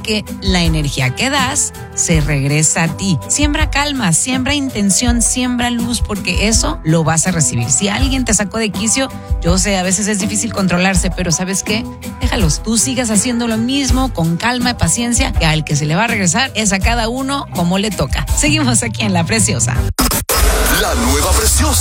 que la energía que das se regresa a ti. Siembra calma, siembra intención, siembra luz, porque eso lo vas a recibir. Si alguien te sacó de quicio, yo sé, a veces es difícil controlarse, pero ¿sabes qué? Déjalos, tú sigas haciendo lo mismo con calma y paciencia, que al que se le va a regresar es a cada uno como le toca. Seguimos aquí en La Preciosa. La Nueva Preciosa.